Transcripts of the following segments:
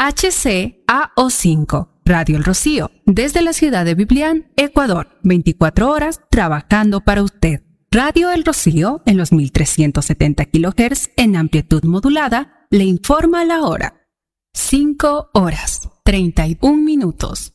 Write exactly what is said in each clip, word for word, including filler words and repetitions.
H C A O cinco, Radio El Rocío, desde la ciudad de Biblián, Ecuador, veinticuatro horas trabajando para usted. Radio El Rocío, en los mil trescientos setenta kilohertz en amplitud modulada, le informa la hora. cinco horas, treinta y un minutos.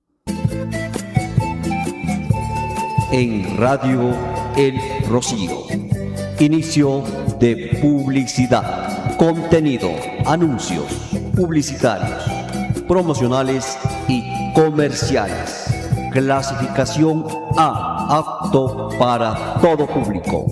En Radio El Rocío, inicio de publicidad, contenido, anuncios publicitarios, promocionales y comerciales. Clasificación A, apto para todo público.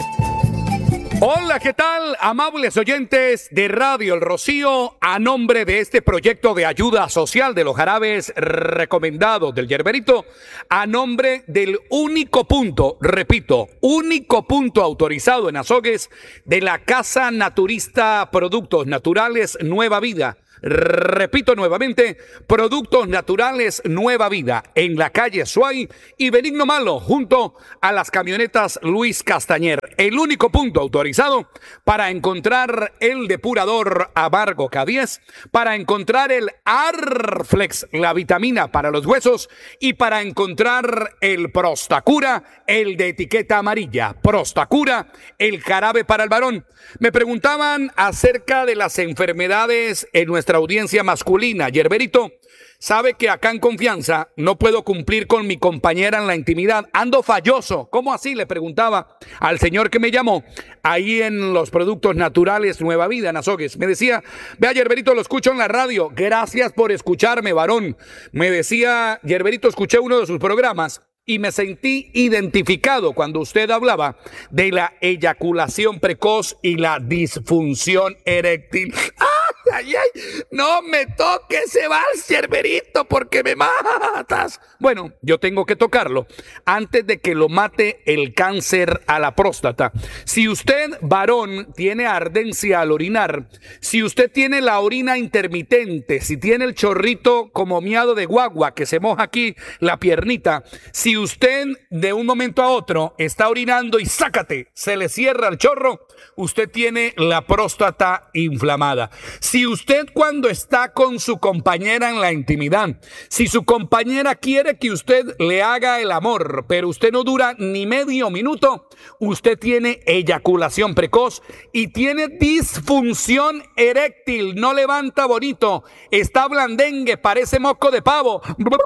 Hola, ¿qué tal, amables oyentes de Radio El Rocío? A nombre de este proyecto de ayuda social de los jarabes recomendados del Yerberito, a nombre del único punto, repito, único punto autorizado en Azogues de la Casa Naturista Productos Naturales Nueva Vida. Repito nuevamente, Productos Naturales Nueva Vida, en la calle Suay y Benigno Malo, junto a las camionetas Luis Castañer. El único punto autorizado para encontrar el depurador Amargo K diez, para encontrar el Arflex, la vitamina para los huesos, y para encontrar el Prostacura, el de etiqueta amarilla. Prostacura, el jarabe para el varón. Me preguntaban acerca de las enfermedades en nuestra audiencia masculina. Yerberito, sabe que acá en confianza no puedo cumplir con mi compañera en la intimidad. Ando falloso. ¿Cómo así? Le preguntaba al señor que me llamó ahí en los Productos Naturales Nueva Vida en Azogues. Me decía, vea, Yerberito, lo escucho en la radio. Gracias por escucharme, varón. Me decía, Yerberito, escuché uno de sus programas y me sentí identificado cuando usted hablaba de la eyaculación precoz y la disfunción eréctil. ¡Ay, ay, ay! No me toques ese vals, Yerberito, porque me matas. Bueno, yo tengo que tocarlo antes de que lo mate el cáncer a la próstata. Si usted, varón, tiene ardencia al orinar, si usted tiene la orina intermitente, si tiene el chorrito como miado de guagua que se moja aquí la piernita, si usted de un momento a otro está orinando y sácate, se le cierra el chorro, usted tiene la próstata inflamada. Si usted cuando está con su compañera en la intimidad, si su compañera quiere que usted le haga el amor, pero usted no dura ni medio minuto, usted tiene eyaculación precoz y tiene disfunción eréctil, no levanta bonito, está blandengue, parece moco de pavo,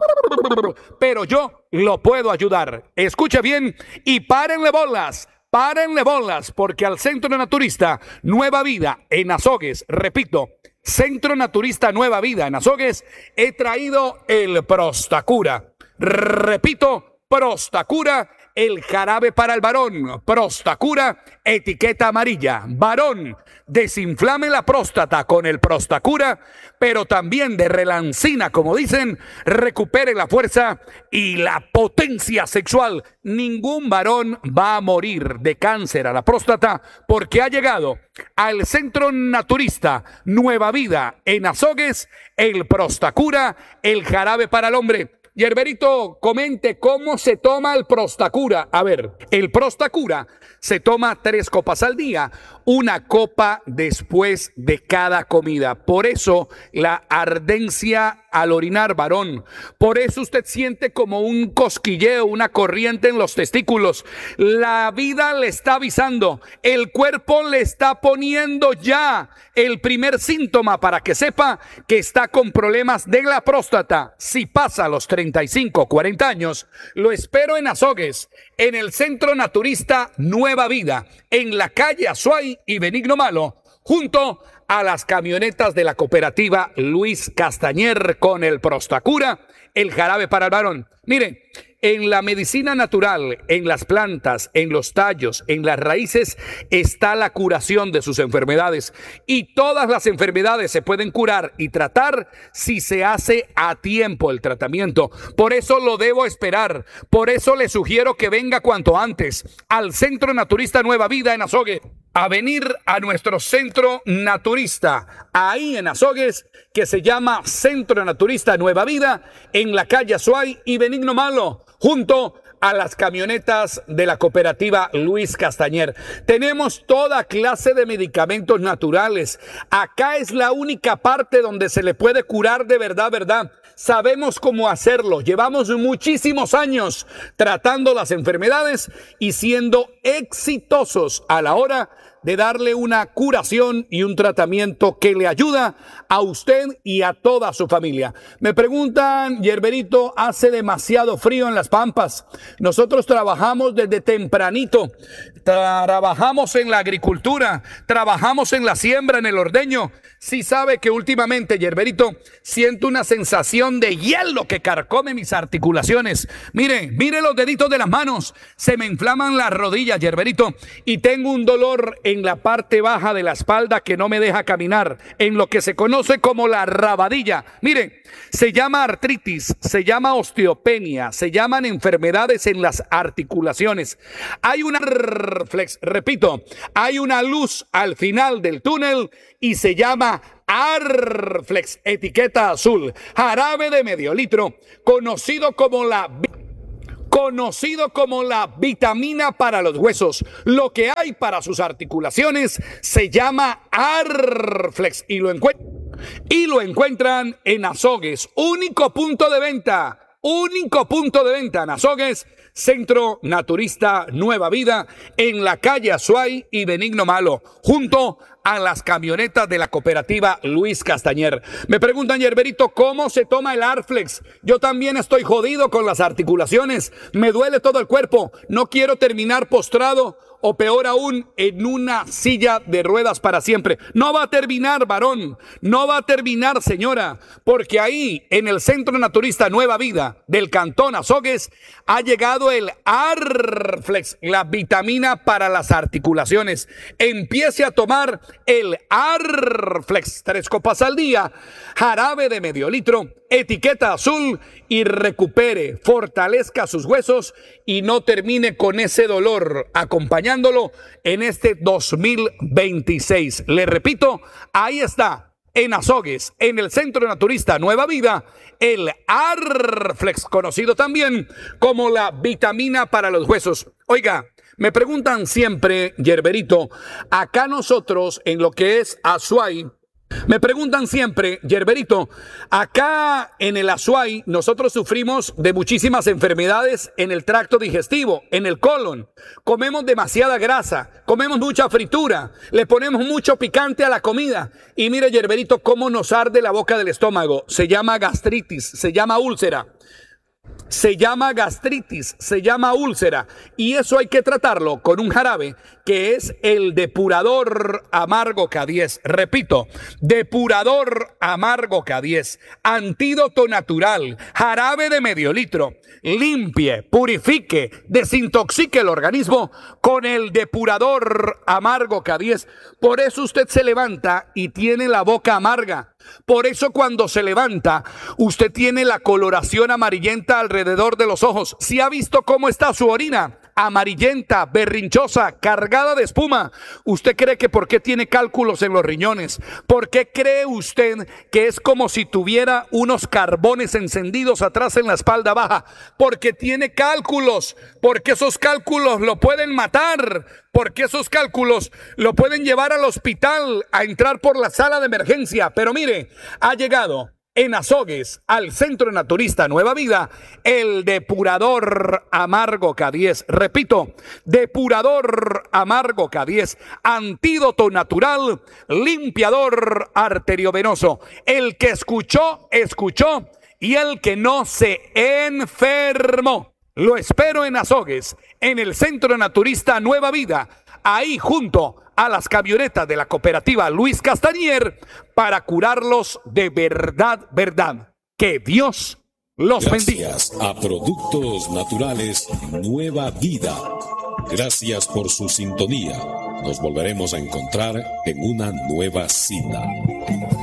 pero yo lo puedo ayudar. Escuche bien y párenle bolas. Párenle bolas, porque al Centro Naturista Nueva Vida en Azogues, repito, Centro Naturista Nueva Vida en Azogues, he traído el Prostacura. Repito, Prostacura, el jarabe para el varón. Prostacura, etiqueta amarilla. Varón, desinflame la próstata con el Prostacura, pero también de relancina, como dicen, recupere la fuerza y la potencia sexual. Ningún varón va a morir de cáncer a la próstata porque ha llegado al Centro Naturista Nueva Vida en Azogues el Prostacura, el jarabe para el hombre. Yerberito, comente cómo se toma el Prostacura. A ver, el Prostacura se toma tres copas al día, una copa después de cada comida. Por eso la ardencia al orinar, varón. Por eso usted siente como un cosquilleo, una corriente en los testículos. La vida le está avisando, el cuerpo le está poniendo ya el primer síntoma para que sepa que está con problemas de la próstata. Si pasa los treinta y cinco, cuarenta años, lo espero en Azogues, en el Centro Naturista Nueva Vida, en la calle Azuay y Benigno Malo, junto a las camionetas de la cooperativa Luis Castañer con el Prostacura, el jarabe para el varón. Miren, en la medicina natural, en las plantas, en los tallos, en las raíces, está la curación de sus enfermedades. Y todas las enfermedades se pueden curar y tratar si se hace a tiempo el tratamiento. Por eso lo debo esperar. Por eso le sugiero que venga cuanto antes al Centro Naturista Nueva Vida en Azogues, a venir a nuestro Centro Naturista, ahí en Azogues, que se llama Centro Naturista Nueva Vida, en la calle Azuay y Benigno Malo, junto a las camionetas de la cooperativa Luis Castañer. Tenemos toda clase de medicamentos naturales. Acá es la única parte donde se le puede curar de verdad, verdad. Sabemos cómo hacerlo. Llevamos muchísimos años tratando las enfermedades y siendo exitosos a la hora de darle una curación y un tratamiento que le ayuda a usted y a toda su familia. Me preguntan, Yerberito, hace demasiado frío en las Pampas. Nosotros trabajamos desde tempranito, trabajamos en la agricultura, trabajamos en la siembra, en el ordeño. Sí sabe que últimamente, Yerberito, siento una sensación de hielo que carcome mis articulaciones. Mire, mire los deditos de las manos, se me inflaman las rodillas, Yerberito, y tengo un dolor en la parte baja de la espalda que no me deja caminar, en lo que se conoce como la rabadilla. Mire, se llama artritis, se llama osteopenia, se llaman enfermedades en las articulaciones. Hay una flex, repito, hay una luz al final del túnel y se llama Arflex, etiqueta azul, jarabe de medio litro, conocido como la conocido como la vitamina para los huesos. Lo que hay para sus articulaciones se llama Arflex y lo encuentran y lo encuentran en Azogues, único punto de venta. Único punto de venta en Azogues, Centro Naturista Nueva Vida, en la calle Azuay y Benigno Malo, junto a las camionetas de la cooperativa Luis Castañer. Me preguntan, Yerberito, ¿cómo se toma el Arflex? Yo también estoy jodido con las articulaciones, me duele todo el cuerpo, no quiero terminar postrado o peor aún, en una silla de ruedas para siempre. No va a terminar, varón, no va a terminar, señora, porque ahí, en el Centro Naturista Nueva Vida del Cantón Azogues, ha llegado el Arflex, la vitamina para las articulaciones. Empiece a tomar el Arflex, tres copas al día, jarabe de medio litro, etiqueta azul, y recupere, fortalezca sus huesos y no termine con ese dolor acompañándolo en este dos mil veintiséis. Le repito, ahí está, en Azogues, en el Centro Naturista Nueva Vida, el Arflex, conocido también como la vitamina para los huesos. Oiga, me preguntan siempre, Yerberito, acá nosotros en lo que es Azuay, me preguntan siempre, Yerberito, acá en el Azuay nosotros sufrimos de muchísimas enfermedades en el tracto digestivo, en el colon. Comemos demasiada grasa, comemos mucha fritura, le ponemos mucho picante a la comida. Y mire, Yerberito, cómo nos arde la boca del estómago. Se llama gastritis, se llama úlcera. Se llama gastritis, se llama úlcera, y eso hay que tratarlo con un jarabe que es el depurador amargo K diez. Repito, depurador amargo K diez, antídoto natural, jarabe de medio litro. Limpie, purifique, desintoxique el organismo con el depurador amargo K diez. Por eso usted se levanta y tiene la boca amarga. Por eso cuando se levanta, usted tiene la coloración amarillenta alrededor de los ojos. ¿Sí ha visto cómo está su orina? Amarillenta, berrinchosa, cargada de espuma. ¿Usted cree que por qué tiene cálculos en los riñones? ¿Por qué cree usted que es como si tuviera unos carbones encendidos atrás en la espalda baja? Porque tiene cálculos, porque esos cálculos lo pueden matar, porque esos cálculos lo pueden llevar al hospital, a entrar por la sala de emergencia. Pero mire, ha llegado en Azogues, al Centro Naturista Nueva Vida, el depurador amargo K diez. Repito, depurador amargo K diez, antídoto natural, limpiador arteriovenoso. El que escuchó, escuchó, y el que no se enfermó. Lo espero en Azogues, en el Centro Naturista Nueva Vida, ahí junto a las camionetas de la cooperativa Luis Castañer, para curarlos de verdad, verdad. Que Dios los bendiga. Gracias a Productos Naturales Nueva Vida. Gracias por su sintonía. Nos volveremos a encontrar en una nueva cita.